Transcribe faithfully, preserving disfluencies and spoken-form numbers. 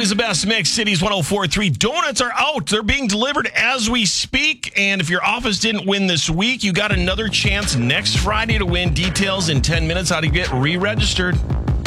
always the best mix. Cities one oh four point three. Donuts are out. They're being delivered as we speak. And if your office didn't win this week, you got another chance next Friday to win. Details in ten minutes how to get re-registered.